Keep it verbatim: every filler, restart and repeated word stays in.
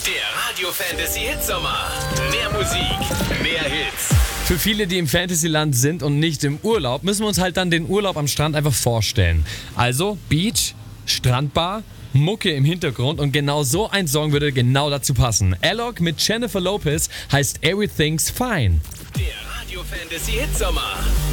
Der Radio Fantasy Hitsommer. Mehr Musik, mehr Hits. Für viele, die im Fantasyland sind und nicht im Urlaub, müssen wir uns halt dann den Urlaub am Strand einfach vorstellen. Also Beach, Strandbar, Mucke im Hintergrund und genau so ein Song würde genau dazu passen. Alok mit Jennifer Lopez heißt Everything's Fine. Der Radio Fantasy Hitsommer.